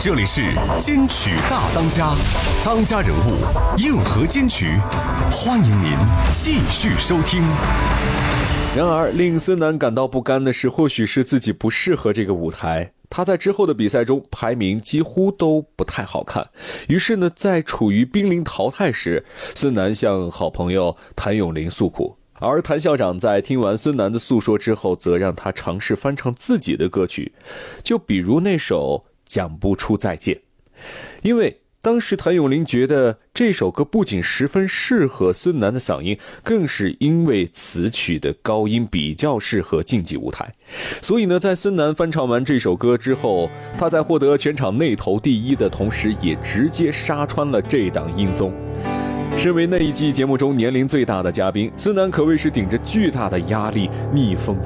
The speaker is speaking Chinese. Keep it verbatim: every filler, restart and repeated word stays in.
这里是金曲大当家，当家人物硬核金曲，欢迎您继续收听。 然而令孙楠感到不甘的是，或许是自己不适合这个舞台，他在之后的比赛中排名几乎都不太好看。于是呢，在处于濒临淘汰时，孙楠向好朋友谭咏麟诉苦，而谭校长在听完孙楠的诉说之后，则让他尝试翻唱自己的歌曲，就比如那首《讲不出再见》。因为当时谭咏麟觉得这首歌不仅十分适合孙楠的嗓音，更是因为词曲的高音比较适合竞技舞台。所以呢，在孙楠翻唱完这首歌之后，他在获得全场内投第一的同时，也直接杀穿了这档音综。身为那一季节目中年龄最大的嘉宾，孙楠可谓是顶着巨大的压力逆风